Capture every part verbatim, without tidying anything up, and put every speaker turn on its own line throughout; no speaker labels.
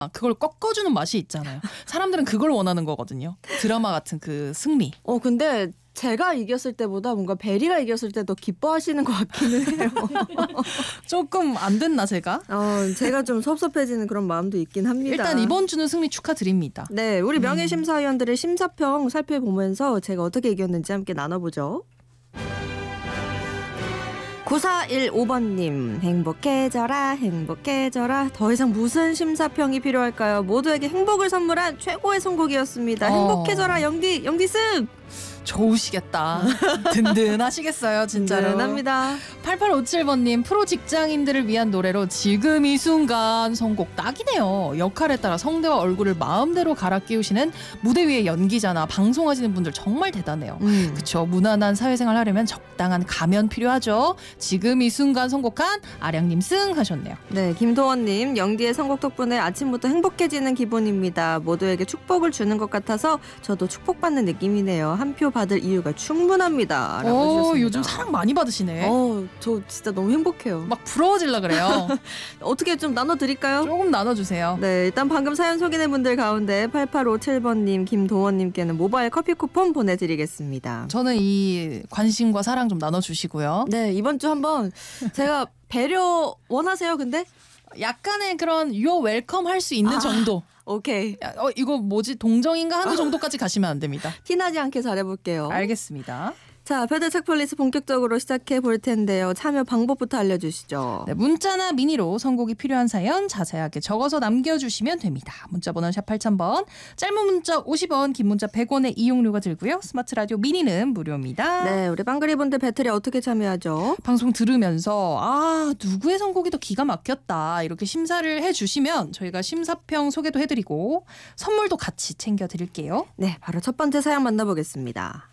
그걸 꺾어주는 맛이 있잖아요. 사람들은 그걸 원하는 거거든요. 드라마 같은 그 승리.
어 근데 제가 이겼을 때보다 뭔가 베리가 이겼을 때 더 기뻐하시는 것 같기는 해요.
조금 안 됐나 제가?
어 제가 좀 섭섭해지는 그런 마음도 있긴 합니다.
일단 이번 주는 승리 축하드립니다.
네, 우리 명예심사위원들의 심사평 살펴보면서 제가 어떻게 이겼는지 함께 나눠보죠. 구사일오 번님 행복해져라 행복해져라. 더 이상 무슨 심사평이 필요할까요? 모두에게 행복을 선물한 최고의 선곡이었습니다.
어.
행복해져라 영디 영디 쓱.
좋으시겠다. 든든하시겠어요 진짜로.
든든합니다.
팔팔오칠 번님 프로 직장인들을 위한 노래로 지금 이 순간 선곡 딱이네요. 역할에 따라 성대와 얼굴을 마음대로 갈아 끼우시는 무대 위의 연기자나 방송하시는 분들 정말 대단해요.
음.
그쵸. 무난한 사회생활 하려면 적당한 가면 필요하죠. 지금 이 순간 선곡한 아량님 승 하셨네요.
네, 김도원님 영디의 선곡 덕분에 아침부터 행복해지는 기분입니다. 모두에게 축복을 주는 것 같아서 저도 축복받는 느낌이네요. 한 표 받을 이유가 충분합니다. 라고
오,
하셨습니다.
요즘 사랑 많이 받으시네.
어, 저 진짜 너무 행복해요.
막 부러워질라 그래요.
어떻게 좀 나눠드릴까요?
조금 나눠주세요.
네, 일단 방금 사연 소개된 분들 가운데 팔팔오칠 번님, 김도원님께는 모바일 커피 쿠폰 보내드리겠습니다.
저는 이 관심과 사랑 좀 나눠주시고요.
네, 이번 주 한번 제가 배려 원하세요, 근데?
약간의 그런 유어 웰컴 할 수 있는
아.
정도.
오케이.
야, 어 이거 뭐지 동정인가 하는 정도까지 가시면 안 됩니다.
티나지 않게 잘해볼게요.
알겠습니다.
자, 배드 책플리스 본격적으로 시작해 볼 텐데요. 참여 방법부터 알려주시죠.
네, 문자나 미니로 선곡이 필요한 사연 자세하게 적어서 남겨주시면 됩니다. 문자번호 샵 팔천 번, 짧은 문자 오십 원, 긴 문자 백 원의 이용료가 들고요. 스마트 라디오 미니는 무료입니다.
네, 우리 빵그리분들 배틀에 어떻게 참여하죠?
방송 들으면서 아 누구의 선곡이 더 기가 막혔다 이렇게 심사를 해주시면 저희가 심사평 소개도 해드리고 선물도 같이 챙겨드릴게요.
네, 바로 첫 번째 사연 만나보겠습니다.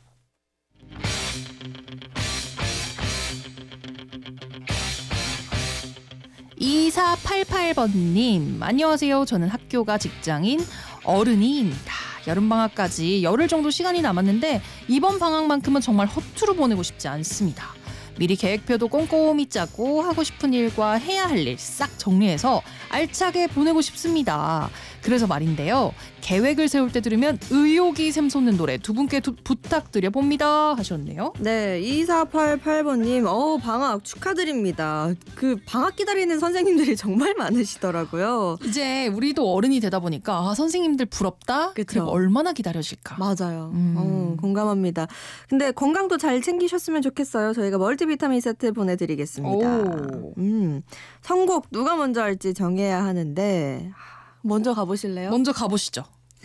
이사팔팔 번님 안녕하세요. 저는 학교가 직장인 어른이입니다. 여름방학까지 열흘 정도 시간이 남았는데 이번 방학만큼은 정말 허투루 보내고 싶지 않습니다. 미리 계획표도 꼼꼼히 짜고 하고 싶은 일과 해야 할 일 싹 정리해서 알차게 보내고 싶습니다. 그래서 말인데요. 계획을 세울 때 들으면 의욕이 샘솟는 노래 두 분께 두, 부탁드려 봅니다 하셨네요.
네, 이사팔팔 번님 어 방학 축하드립니다. 그 방학 기다리는 선생님들이 정말 많으시더라고요.
이제 우리도 어른이 되다 보니까 아, 선생님들 부럽다.
그쵸.
그리고 얼마나 기다려질까.
맞아요.
음.
어, 공감합니다. 근데 건강도 잘 챙기셨으면 좋겠어요. 저희가 멀티비타민 세트 보내드리겠습니다.
오.
음, 선곡 누가 먼저 할지 정해야 하는데 먼저 가보실래요?
먼저 가보시죠.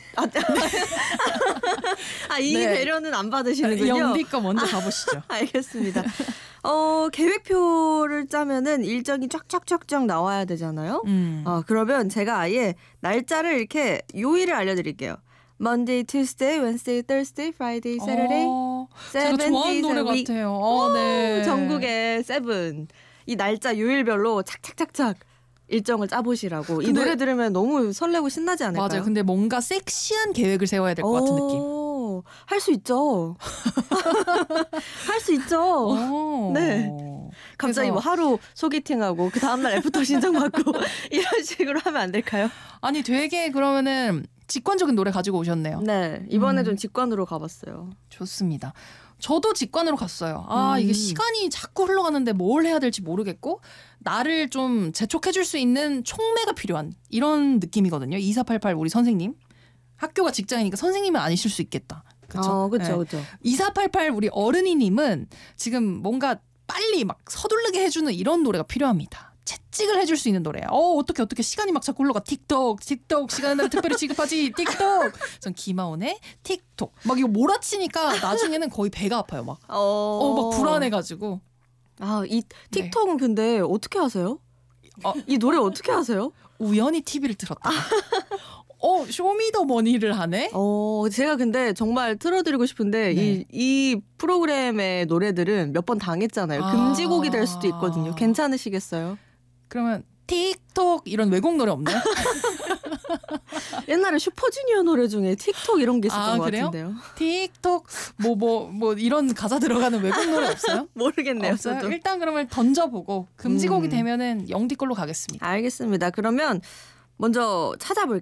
아, 이
네.
배려는 안 받으시는군요.
영디 거 먼저 가보시죠.
알겠습니다. 어, 계획표를 짜면은 일정이 쫙쫙쫙쫙 나와야 되잖아요.
음.
어, 그러면 제가 아예 날짜를 이렇게 요일을 알려드릴게요. Monday, Tuesday, Wednesday, Thursday, Friday, Saturday,
어,
seven
제가 좋아하는
days
노래
a week.
같아요. 어, 네.
전국의 세븐. 이 날짜 요일별로 착착착착 일정을 짜보시라고. 이
근데-
노래 들으면 너무 설레고 신나지 않을까요?
맞아요. 근데 뭔가 섹시한 계획을 세워야 될 것 같은 느낌.
할 수 있죠. 할 수 있죠.
오.
네. 갑자기
그래서-
뭐 하루 소개팅하고 그 다음날 애프터 신청받고 이런 식으로 하면 안 될까요?
아니 되게 그러면은 직관적인 노래 가지고 오셨네요.
네. 이번에
음.
좀 직관으로 가봤어요.
좋습니다. 저도 직관으로 갔어요. 아
음.
이게 시간이 자꾸 흘러가는데 뭘 해야 될지 모르겠고 나를 좀 재촉해줄 수 있는 촉매가 필요한 이런 느낌이거든요. 이사팔팔 우리 선생님. 학교가 직장이니까 선생님은 아니실 수 있겠다. 그렇죠?
어, 그렇죠, 그렇죠.
이사팔팔 우리 어른이님은 지금 뭔가 빨리 막 서둘르게 해주는 이런 노래가 필요합니다. 채찍을 해줄 수 있는 노래. 어 어떻게 어떻게 시간이 막 자꾸 흘러가. 틱톡 틱톡 시간을 특별히 지급하지. 틱톡. 전 김하온의 틱톡. 막 이거 몰아치니까 나중에는 거의 배가 아파요. 막.
어,
어 막 불안해가지고.
아, 이 틱톡은 근데 어떻게 하세요?
어,
이 노래 어떻게 하세요?
우연히 티비를 틀었다가. 어 쇼미더머니를 하네.
어, 제가 근데 정말 틀어드리고 싶은데
네.
이, 이 프로그램의 노래들은 몇 번 당했잖아요.
아.
금지곡이 될 수도 있거든요. 괜찮으시겠어요?
그러면 틱톡 이런 외국 노래 없나요?
옛날에 슈퍼주니어 노래 중에 틱톡 이런 게 있었던
아,
것
그래요?
같은데요.
틱톡 뭐 뭐 뭐 이런 가사 들어가는 외국 노래 없어요?
모르겠네요.
없어요?
저도.
일단 그러면 던져보고 금지곡이
음.
되면은 영디 걸로 가겠습니다.
알겠습니다. 그러면 먼저 찾아볼게요.